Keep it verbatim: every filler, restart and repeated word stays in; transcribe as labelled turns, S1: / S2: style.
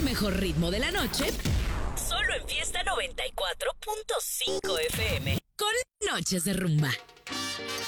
S1: mejor ritmo de la noche, solo en Fiesta noventa y cuatro punto cinco F M, con Noches de Rumba.